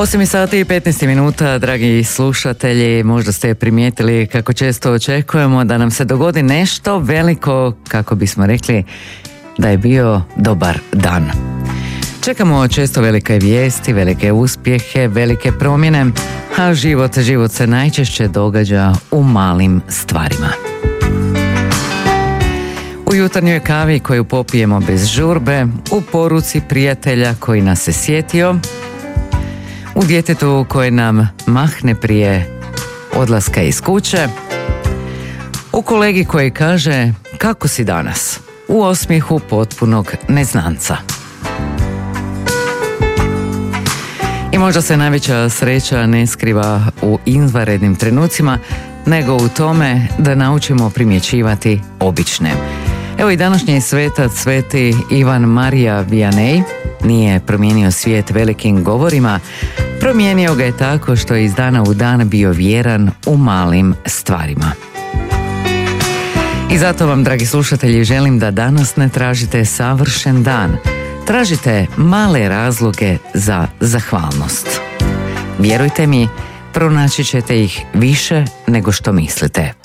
8 sati i 15 minuta, dragi slušatelji, možda ste primijetili kako često očekujemo da nam se dogodi nešto veliko, kako bismo rekli da je bio dobar dan. Čekamo često velike vijesti, velike uspjehe, velike promjene, a život se najčešće događa u malim stvarima. U jutarnjoj kavi koju popijemo bez žurbe, u poruci prijatelja koji nas se sjetio, u djetetu koje nam mahne prije odlaska iz kuće, u kolegi koji kaže kako si danas, u osmijehu potpunog neznanca. I možda se najveća sreća ne skriva u izvanrednim trenucima, nego u tome da naučimo primjećivati obične. Evo i današnji svetac, sveti Ivan Marija Vianney, nije promijenio svijet velikim govorima, promijenio ga je tako što je iz dana u dan bio vjeran u malim stvarima. I zato vam, dragi slušatelji, želim da danas ne tražite savršen dan, tražite male razloge za zahvalnost. Vjerujte mi, pronaći ćete ih više nego što mislite.